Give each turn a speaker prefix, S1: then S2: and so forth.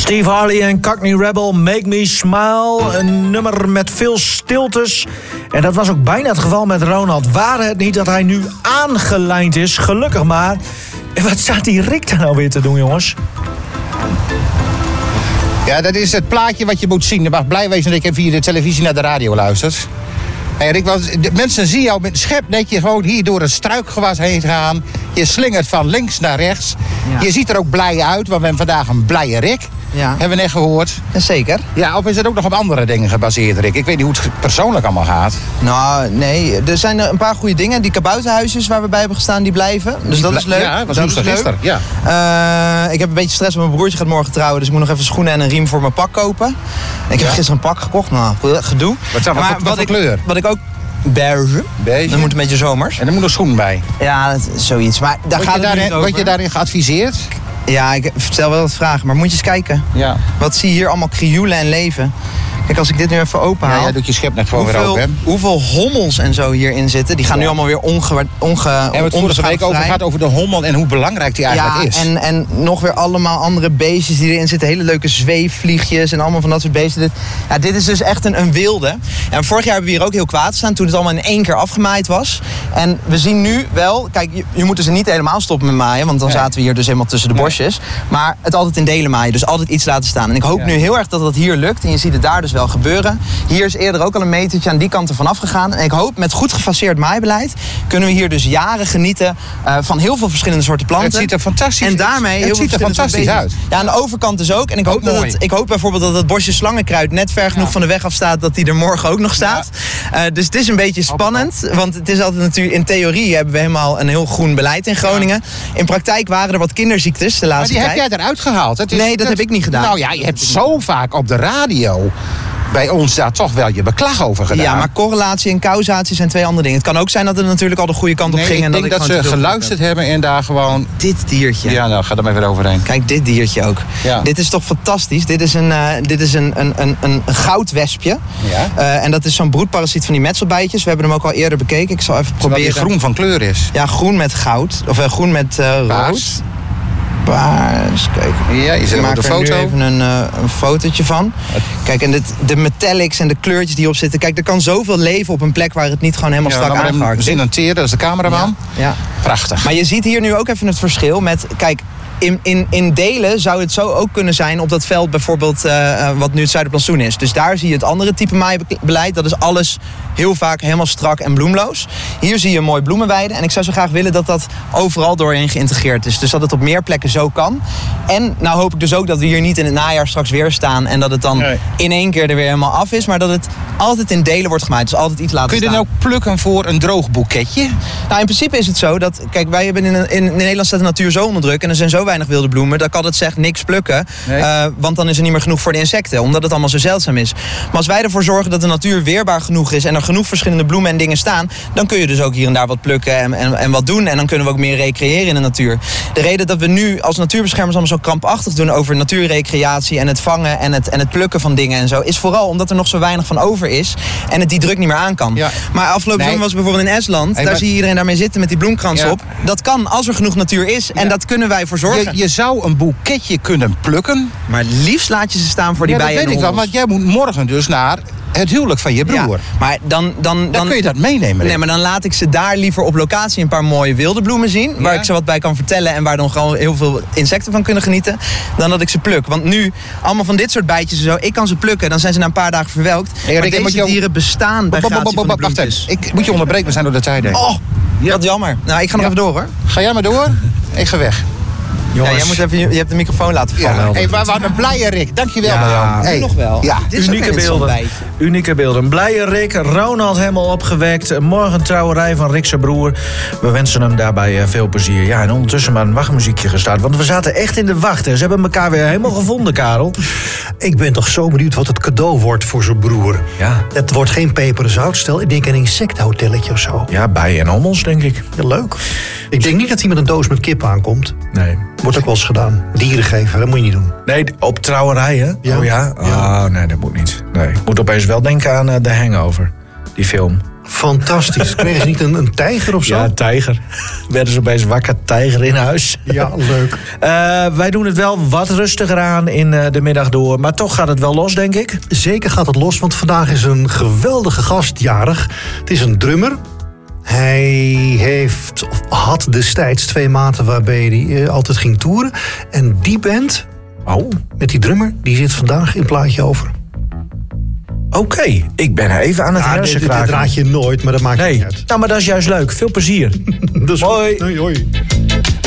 S1: Steve Harley en Cockney Rebel, Make Me Smile. Een nummer met veel stiltes. En dat was ook bijna het geval met Ronald. Waar het niet dat hij nu aangelijnd is, gelukkig maar. En wat staat die Rick daar nou weer te doen, jongens?
S2: Ja, dat is het plaatje wat je moet zien. Je mag blij wezen dat ik via de televisie naar de radio luistert. Hey Rick, de mensen zien jou met een schepnetje gewoon hier door een struikgewas heen gaan. Je slingert van links naar rechts. Ja. Je ziet er ook blij uit, want we hebben vandaag een blije Rick. Ja. Hebben we net gehoord.
S3: Zeker.
S2: Ja, of is het ook nog op andere dingen gebaseerd, Rick? Ik weet niet hoe het persoonlijk allemaal gaat.
S3: Nou, nee. Er zijn een paar goede dingen. Die kabouterhuisjes waar we bij hebben gestaan, die blijven. Dus dat is leuk.
S2: Ja, dat was gisteren. Ja.
S3: Ik heb een beetje stress, want mijn broertje gaat morgen trouwen. Dus ik moet nog even schoenen en een riem voor mijn pak kopen. Ik heb gisteren een pak gekocht. Nou, gedoe.
S2: Wat voor kleur?
S3: Wat ik ook... Beige. Dat moet een beetje zomers.
S2: En er moet een schoen bij.
S3: Ja, dat is zoiets. Maar daar gaat het niet over.
S2: Word je daarin geadviseerd?
S3: Ja, ik stel wel wat vragen, maar moet je eens kijken. Ja. Wat zie je hier allemaal krioelen en leven? Kijk, als ik dit nu even open haal...
S2: Ja, jij doet je schepnet gewoon weer open, hè?
S3: Hoeveel hommels en zo hierin zitten. Die gaan nu allemaal weer
S2: En we het vorige week over gaat over de hommel en hoe belangrijk die eigenlijk is.
S3: En nog weer allemaal andere beestjes die erin zitten. Hele leuke zweefvliegjes en allemaal van dat soort beesten. Dit is dus echt een wilde. En vorig jaar hebben we hier ook heel kwaad staan toen het allemaal in één keer afgemaaid was. En we zien nu wel... Kijk, je moet dus niet helemaal stoppen met maaien, want dan zaten we hier dus helemaal tussen de bosjes. Maar het altijd in delen maaien, dus altijd iets laten staan. En ik hoop nu heel erg dat dat hier lukt. En je ziet het daar dus wel gebeuren. Hier is eerder ook al een metertje aan die kant ervan afgegaan. En ik hoop met goed gefaseerd maaibeleid kunnen we hier dus jaren genieten van heel veel verschillende soorten planten.
S2: Het ziet er fantastisch uit.
S3: En daarmee heel
S2: ziet er fantastisch uit.
S3: Ja, aan de overkant dus ook. En ik hoop bijvoorbeeld dat het bosje slangenkruid net ver genoeg van de weg af staat dat die er morgen ook nog staat. Ja. Dus het is een beetje spannend. Want het is altijd natuurlijk, in theorie hebben we helemaal een heel groen beleid in Groningen. Ja. In praktijk waren er wat kinderziektes de laatste tijd.
S2: Maar die heb jij eruit gehaald?
S3: Nee, dat heb ik niet gedaan.
S2: Nou ja, je hebt zo vaak op de radio bij ons daar toch wel je beklag over gedaan.
S3: Ja, maar correlatie en causatie zijn twee andere dingen. Het kan ook zijn dat het natuurlijk al de goede kant op ging.
S2: Ik denk dat ze geluisterd hebben en daar gewoon...
S3: Dit diertje.
S2: Ja, nou, ga er maar even overheen.
S3: Kijk, dit diertje ook. Ja. Dit is toch fantastisch. Dit is een goudwespje. Ja. En dat is zo'n broedparasiet van die metselbijtjes. We hebben hem ook al eerder bekeken. Ik zal even proberen.
S2: Terwijl die groen van kleur is.
S3: Ja, groen met goud. Of groen met rood. Paars. Kijk,
S2: ja, je zet op de foto.
S3: Ik maak er nu even een fotootje van. Kijk, en de metallics en de kleurtjes die op zitten. Kijk, er kan zoveel leven op een plek waar het niet gewoon helemaal strak aangehakt is.
S2: Zinanteren, dat is de cameraman.
S3: Ja.
S2: Prachtig.
S3: Maar je ziet hier nu ook even het verschil met... Kijk, in delen zou het zo ook kunnen zijn op dat veld bijvoorbeeld wat nu het Zuiderplantsoen is. Dus daar zie je het andere type maaibeleid. Dat is alles heel vaak helemaal strak en bloemloos. Hier zie je een mooi bloemenweide. En ik zou zo graag willen dat dat overal doorheen geïntegreerd is. Dus dat het op meer plekken zo kan. En nou hoop ik dus ook dat we hier niet in het najaar straks weer staan. En dat het dan in één keer er weer helemaal af is. Maar dat het altijd in delen wordt gemaaid. Dus altijd iets laten staan.
S2: Kun je dan ook plukken voor een droog boeketje?
S3: Nou, in principe is het zo dat... Kijk, wij hebben in Nederland staat de natuur zo onder druk. En er zijn zo weinig wilde bloemen. Dat kan het zegt niks plukken. Nee. Want dan is er niet meer genoeg voor de insecten. Omdat het allemaal zo zeldzaam is. Maar als wij ervoor zorgen dat de natuur weerbaar genoeg is. En er genoeg verschillende bloemen en dingen staan. Dan kun je dus ook hier en daar wat plukken en wat doen. En dan kunnen we ook meer recreëren in de natuur. De reden dat we nu als natuurbeschermers allemaal zo krampachtig doen over natuurrecreatie en het vangen en het plukken van dingen en zo. Is vooral omdat er nog zo weinig van over is. En het die druk niet meer aan kan. Ja. Maar afgelopen zomer was bijvoorbeeld in Estland. Daar zie je iedereen daarmee zitten met die bloemkrans op. Dat kan als er genoeg natuur is. En dat kunnen wij voor zorgen.
S2: Je zou een boeketje kunnen plukken.
S3: Maar liefst laat je ze staan voor die bijen.
S2: Dat weet ik wel, want jij moet morgen dus naar het huwelijk van je broer.
S3: Ja, maar dan
S2: kun je dat meenemen.
S3: Nee, maar dan laat ik ze daar liever op locatie een paar mooie wilde bloemen zien. Waar ik ze wat bij kan vertellen en waar dan gewoon heel veel insecten van kunnen genieten. Dan dat ik ze pluk. Want nu, allemaal van dit soort bijtjes en zo, ik kan ze plukken. Dan zijn ze na een paar dagen verwelkt. Maar deze dieren bestaan bij gratie van de bloemetjes.
S2: Ik moet je onderbreken, we zijn door de tijd heen.
S3: Oh, wat jammer. Nou, ik ga nog even door hoor.
S2: Ga jij maar door? Ik ga weg.
S3: Ja, jij moet even, je hebt de microfoon laten vallen.
S2: Ja, hey, maar een blije Rick. Dankjewel.
S1: Ja,
S3: hey. Nog wel.
S2: Ja.
S1: Unieke beelden. Een blije Rick. Ronald helemaal opgewekt. Morgen trouwerij van Rick zijn broer. We wensen hem daarbij veel plezier. Ja, en ondertussen maar een wachtmuziekje gestart. Want we zaten echt in de wacht. Ze hebben elkaar weer helemaal gevonden, Karel.
S4: Ik ben toch zo benieuwd wat het cadeau wordt voor zijn broer.
S1: Ja.
S4: Het wordt geen peper en zoutstel. Ik denk een insecthotelletje of zo.
S1: Ja, bijen en hommels, denk ik.
S4: Ja, leuk. Ik denk niet dat hij met een doos met kip aankomt.
S1: Nee.
S4: Wordt ook wel eens gedaan. Dieren geven, dat moet je niet doen.
S1: Nee, op trouwerij, hè?
S4: Ja.
S1: Oh ja? Oh, nee, dat moet niet. Nee. Ik moet opeens wel denken aan The Hangover. Die film.
S4: Fantastisch. Kregen ze niet een tijger of zo?
S1: Ja, tijger. Werden ze opeens wakker, tijger in huis.
S4: Ja, leuk.
S1: Wij doen het wel wat rustiger aan in de middag door. Maar toch gaat het wel los, denk ik.
S4: Zeker gaat het los, want vandaag is een geweldige gast jarig. Het is een drummer. Hij had destijds 2 maten waarbij hij altijd ging toeren. En die band, met die drummer, die zit vandaag in Plaatje Over.
S1: Oké, ik ben even aan het hersenkraken.
S4: Dit raad je nooit, maar dat maakt niet uit.
S1: Nou, maar dat is juist leuk. Veel plezier.
S4: Dus
S1: hoi.
S4: Hoi.